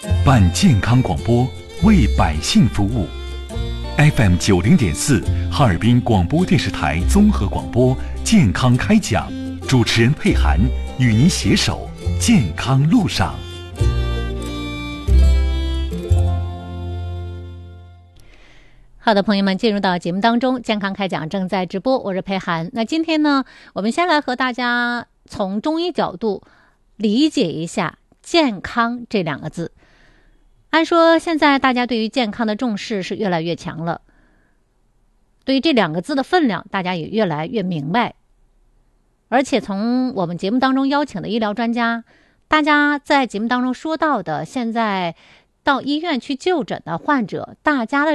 办健康广播，为百姓服务。FM 90.4，哈尔滨广播电视台综合广播健康开讲，主持人佩涵与您携手健康路上。 好的，朋友们，进入到节目当中，健康开讲正在直播，我是佩涵。那今天呢，我们先来和大家从中医角度理解一下健康这两个字。按说现在大家对于健康的重视是越来越强了，对于这两个字的分量大家也越来越明白。而且从我们节目当中邀请的医疗专家，大家在节目当中说到的现在到医院去就诊的患者，大家的